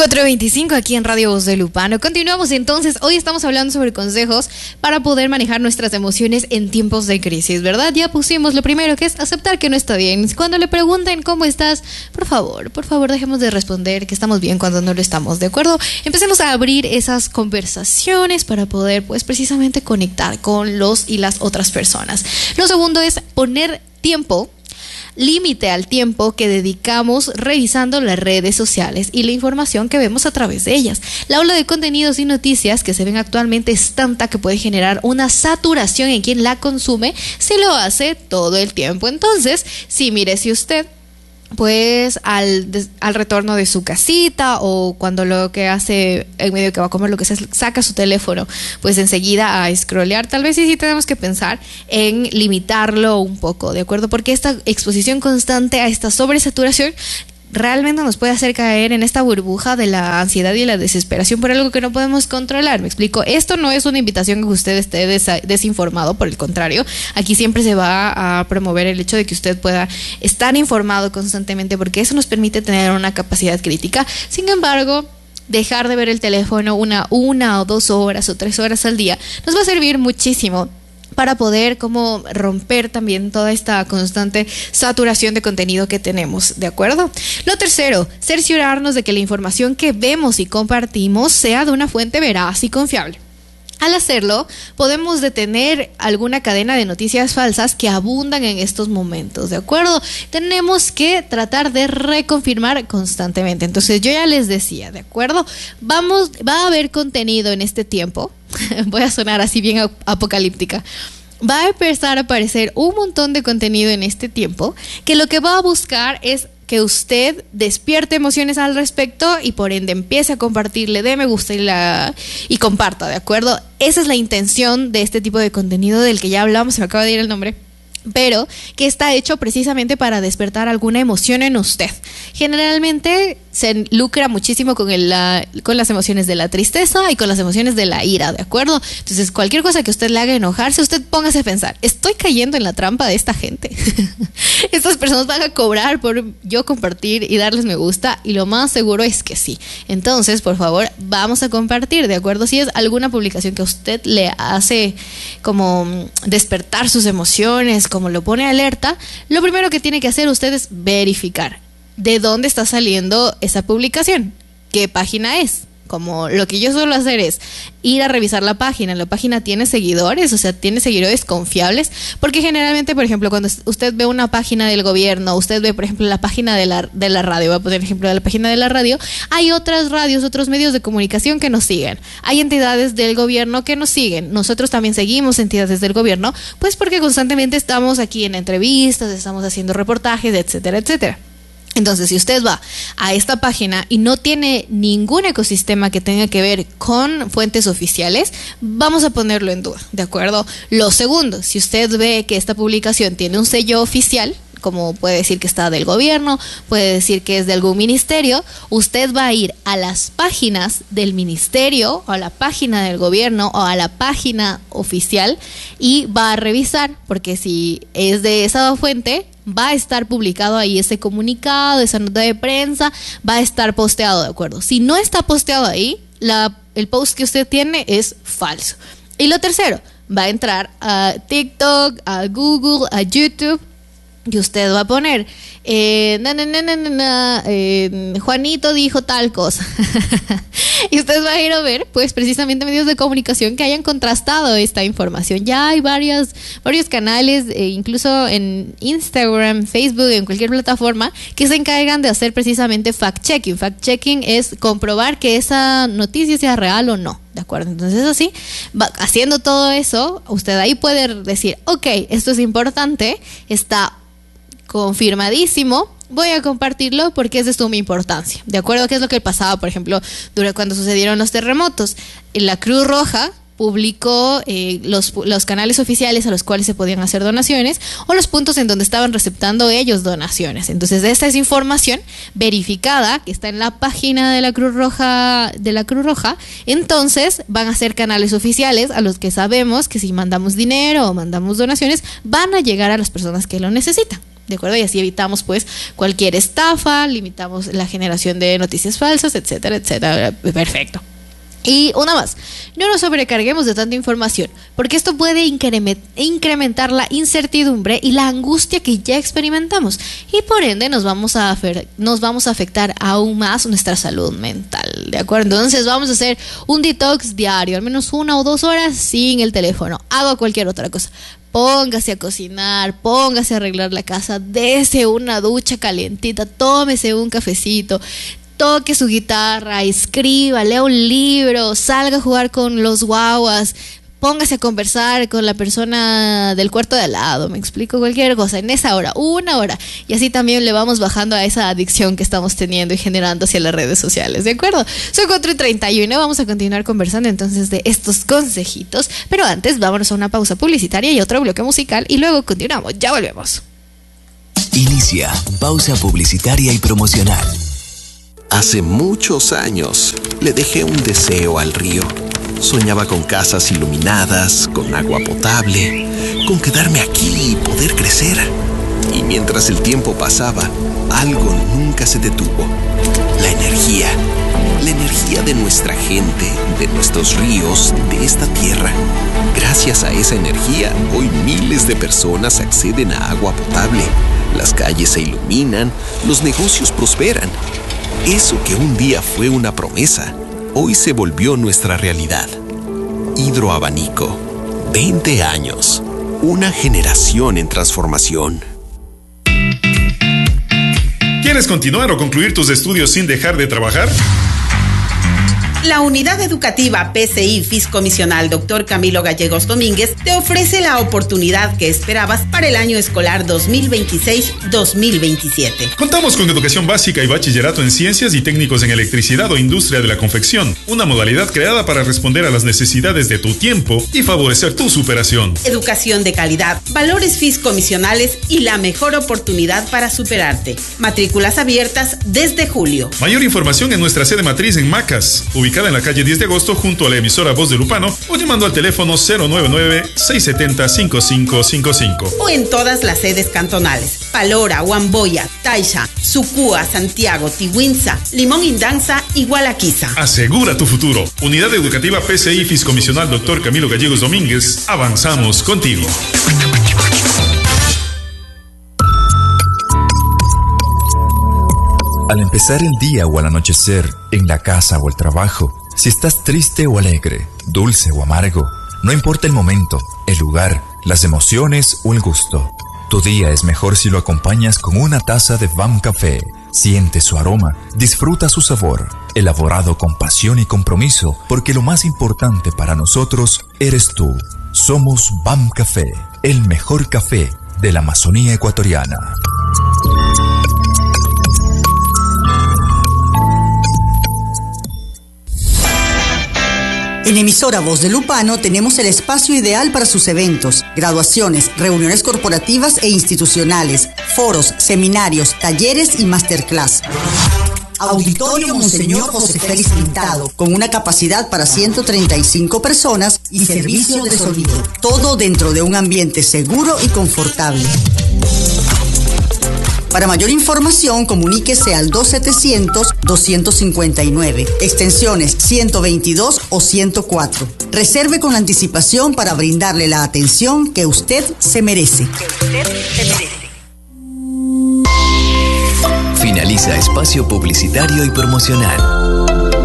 4:25 aquí en Radio Voz de Lupano. Continuamos entonces. Hoy estamos hablando sobre consejos para poder manejar nuestras emociones en tiempos de crisis, ¿verdad? Ya pusimos lo primero, que es aceptar que no está bien. Cuando le pregunten cómo estás, por favor, dejemos de responder que estamos bien cuando no lo estamos, ¿de acuerdo? Empecemos a abrir esas conversaciones para poder, pues, precisamente conectar con los y las otras personas. Lo segundo es poner límite al tiempo que dedicamos revisando las redes sociales y la información que vemos a través de ellas. La ola de contenidos y noticias que se ven actualmente es tanta que puede generar una saturación en quien la consume si lo hace todo el tiempo. Entonces, si usted pues al retorno de su casita o cuando lo que hace en medio que va a comer, lo que se saca su teléfono, pues enseguida a scrollear, tal vez sí tenemos que pensar en limitarlo un poco, ¿de acuerdo? Porque esta exposición constante a esta sobresaturación realmente nos puede hacer caer en esta burbuja de la ansiedad y la desesperación por algo que no podemos controlar. Me explico, esto no es una invitación a que usted esté desinformado, por el contrario, aquí siempre se va a promover el hecho de que usted pueda estar informado constantemente, porque eso nos permite tener una capacidad crítica. Sin embargo, dejar de ver el teléfono una o 2 horas o 3 horas al día nos va a servir muchísimo para poder como romper también toda esta constante saturación de contenido que tenemos, ¿de acuerdo? Lo tercero, cerciorarnos de que la información que vemos y compartimos sea de una fuente veraz y confiable. Al hacerlo, podemos detener alguna cadena de noticias falsas que abundan en estos momentos, ¿de acuerdo? Tenemos que tratar de reconfirmar constantemente. Entonces, yo ya les decía, ¿de acuerdo? Va a haber contenido en este tiempo. Voy a sonar así bien apocalíptica. Va a empezar a aparecer un montón de contenido en este tiempo que lo que va a buscar es que usted despierte emociones al respecto y por ende empiece a compartirle, dé me gusta y comparta, ¿de acuerdo? Esa es la intención de este tipo de contenido del que ya hablamos, se me acaba de ir el nombre, pero que está hecho precisamente para despertar alguna emoción en usted. Generalmente se lucra muchísimo con las emociones de la tristeza y con las emociones de la ira, ¿de acuerdo? Entonces, cualquier cosa que usted le haga enojarse, usted póngase a pensar, ¿estoy cayendo en la trampa de esta gente? Estas personas van a cobrar por yo compartir y darles me gusta, y lo más seguro es que sí. Entonces, por favor, vamos a compartir, ¿de acuerdo? Si es alguna publicación que a usted le hace como despertar sus emociones, como lo pone alerta, lo primero que tiene que hacer usted es verificar de dónde está saliendo esa publicación, qué página es. Como lo que yo suelo hacer es ir a revisar la página tiene seguidores, o sea, tiene seguidores confiables, porque generalmente, por ejemplo, cuando usted ve una página del gobierno, usted ve, por ejemplo, la página de la radio, voy a poner ejemplo de la página de la radio, hay otras radios, otros medios de comunicación que nos siguen, hay entidades del gobierno que nos siguen, nosotros también seguimos entidades del gobierno, pues porque constantemente estamos aquí en entrevistas, estamos haciendo reportajes, etcétera, etcétera. Entonces, si usted va a esta página y no tiene ningún ecosistema que tenga que ver con fuentes oficiales, vamos a ponerlo en duda, ¿de acuerdo? Lo segundo, si usted ve que esta publicación tiene un sello oficial, como puede decir que está del gobierno, puede decir que es de algún ministerio, usted va a ir a las páginas del ministerio o a la página del gobierno o a la página oficial y va a revisar, porque si es de esa fuente, va a estar publicado ahí ese comunicado, esa nota de prensa, va a estar posteado, ¿de acuerdo? Si no está posteado ahí, el post que usted tiene es falso. Y lo tercero, va a entrar a TikTok, a Google, a YouTube, y usted va a poner Juanito dijo tal cosa y usted va a ir a ver pues precisamente medios de comunicación que hayan contrastado esta información. Ya hay varios canales, incluso en Instagram, Facebook, en cualquier plataforma, que se encargan de hacer precisamente fact-checking. Fact-checking es comprobar que esa noticia sea real o no, ¿de acuerdo? Entonces, así, haciendo todo eso, usted ahí puede decir, ok, esto es importante, está confirmadísimo, voy a compartirlo porque es de suma importancia. ¿De acuerdo? ¿Qué es lo que pasaba, por ejemplo, cuando sucedieron los terremotos? La Cruz Roja publicó los canales oficiales a los cuales se podían hacer donaciones o los puntos en donde estaban receptando ellos donaciones. Entonces, esta es información verificada que está en la página de la Cruz Roja, entonces van a ser canales oficiales a los que sabemos que si mandamos dinero o mandamos donaciones van a llegar a las personas que lo necesitan. ¿de acuerdo? Y así evitamos pues cualquier estafa, limitamos la generación de noticias falsas, etcétera, etcétera. Perfecto. Y una más, no nos sobrecarguemos de tanta información, porque esto puede incrementar la incertidumbre y la angustia que ya experimentamos, y por ende nos vamos a afectar aún más nuestra salud mental, ¿de acuerdo? Entonces vamos a hacer un detox diario, al menos 1 o 2 horas sin el teléfono, haga cualquier otra cosa. Póngase a cocinar, póngase a arreglar la casa, dése una ducha calientita, tómese un cafecito, toque su guitarra, escriba, lea un libro, salga a jugar con los guaguas, póngase a conversar con la persona del cuarto de al lado, me explico, cualquier cosa, en esa hora, 1 hora, y así también le vamos bajando a esa adicción que estamos teniendo y generando hacia las redes sociales, ¿de acuerdo? Son 4:31, vamos a continuar conversando entonces de estos consejitos, pero antes vámonos a una pausa publicitaria y otro bloque musical y luego continuamos, ya volvemos. Inicia pausa publicitaria y promocional. Hace muchos años le dejé un deseo al río. Soñaba con casas iluminadas, con agua potable, con quedarme aquí y poder crecer. Y mientras el tiempo pasaba, algo nunca se detuvo. La energía de nuestra gente, de nuestros ríos, de esta tierra. Gracias a esa energía, hoy miles de personas acceden a agua potable. Las calles se iluminan, los negocios prosperan. Eso que un día fue una promesa, hoy se volvió nuestra realidad. Hidroabanico, 20 años, una generación en transformación. ¿Quieres continuar o concluir tus estudios sin dejar de trabajar? La Unidad Educativa PCI Fiscomisional Dr. Camilo Gallegos Domínguez te ofrece la oportunidad que esperabas para el año escolar 2026-2027. Contamos con educación básica y bachillerato en ciencias y técnicos en electricidad o industria de la confección, una modalidad creada para responder a las necesidades de tu tiempo y favorecer tu superación. Educación de calidad, valores fiscomisionales y la mejor oportunidad para superarte. Matrículas abiertas desde julio. Mayor información en nuestra sede matriz en Macas, ubicada en la calle 10 de agosto junto a la emisora Voz de Lupano, o llamando al teléfono 099-670-5555. O en todas las sedes cantonales: Palora, Huamboya, Taisha, Sucúa, Santiago, Tihuinza, Limón Indanza y Gualaquiza. Asegura tu futuro. Unidad Educativa PCI Fiscomisional Dr. Camilo Gallegos Domínguez. Avanzamos contigo. Al empezar el día o al anochecer, en la casa o el trabajo, si estás triste o alegre, dulce o amargo, no importa el momento, el lugar, las emociones o el gusto. Tu día es mejor si lo acompañas con una taza de BAM Café. Siente su aroma, disfruta su sabor, elaborado con pasión y compromiso, porque lo más importante para nosotros eres tú. Somos BAM Café, el mejor café de la Amazonía ecuatoriana. En Emisora Voz de Lupano tenemos el espacio ideal para sus eventos, graduaciones, reuniones corporativas e institucionales, foros, seminarios, talleres y masterclass. Auditorio Monseñor José Félix Pintado, con una capacidad para 135 personas y servicio de sonido. Todo dentro de un ambiente seguro y confortable. Para mayor información, comuníquese al 2700-259, extensiones 122 o 104. Reserve con anticipación para brindarle la atención que usted se merece. Finaliza espacio publicitario y promocional.